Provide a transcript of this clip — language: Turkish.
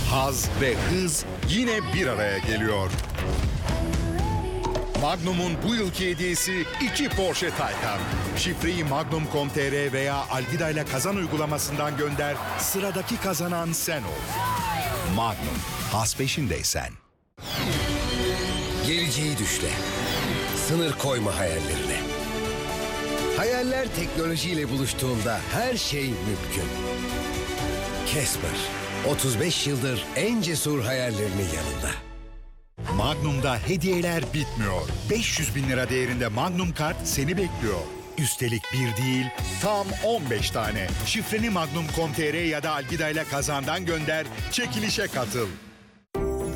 Haz ve hız yine bir araya geliyor. Magnum'un bu yılki hediyesi 2 Porsche Taycan. Şifreyi magnum.com.tr veya Algida ile kazan uygulamasından gönder. Sıradaki kazanan sen ol. Magnum, haz peşindeysen. Geleceği düşle. Sınır koyma hayallerine. Hayaller teknolojiyle buluştuğunda her şey mümkün. Casper, 35 yıldır en cesur hayallerinin yanında. Magnum'da hediyeler bitmiyor. 500 bin lira değerinde Magnum kart seni bekliyor. Üstelik bir değil, tam 15 tane. Şifreni magnum.com.tr ya da Algida ile kazandan gönder, çekilişe katıl.